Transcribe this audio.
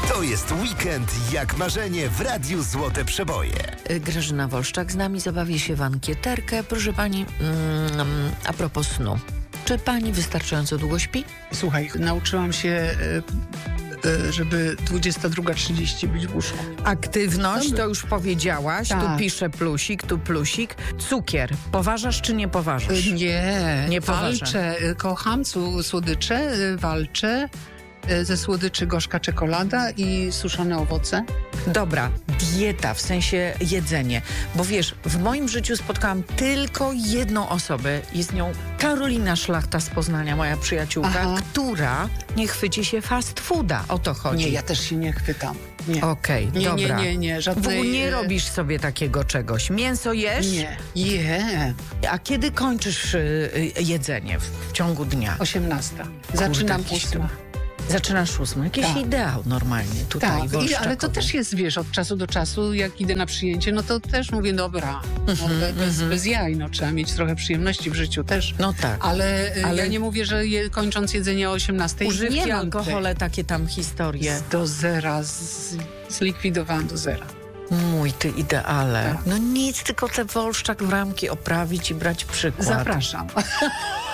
To jest weekend jak marzenie w Radiu Złote Przeboje. Grażyna Wolszczak z nami zabawi się w ankieterkę. Proszę pani, a propos snu. Czy pani wystarczająco długo śpi? Słuchaj, nauczyłam się, żeby 22:30 być w łóżku. Aktywność, to już powiedziałaś. Tak. Tu pisze plusik, tu plusik. Cukier. Poważasz czy nie poważasz? Nie poważam. walczę. Kocham słodycze, walczę. Ze słodyczy gorzka czekolada i suszone owoce. Dobra, dieta, w sensie jedzenie. Bo wiesz, w moim życiu spotkałam tylko jedną osobę. Jest nią Karolina Szlachta z Poznania, moja przyjaciółka, Aha. która nie chwyci się fast fooda. O to chodzi. Nie, ja też się nie chwytam. Nie. Okej, Nie, dobra. nie. W Żadnej, ogóle nie robisz sobie takiego czegoś. Mięso jesz? Nie. Je. A kiedy kończysz jedzenie w ciągu dnia? 18. Zaczynam jakiś 8. Zaczynasz 8. Jakiś Tak. ideał normalnie tutaj. Tak, ale to Wolszczakowy. też jest, wiesz, od czasu do czasu, jak idę na przyjęcie, no to też mówię, dobra, no, bez jaj, no trzeba mieć trochę przyjemności w życiu też. No tak. Ale ja nie mówię, że kończąc jedzenie o 18:00 Używki, nie mam alkohole, takie tam historie. do zera, zlikwidowałam do zera. Mój ty ideale. Tak. No nic, tylko te Wolszczak w ramki oprawić i brać przykład. Zapraszam.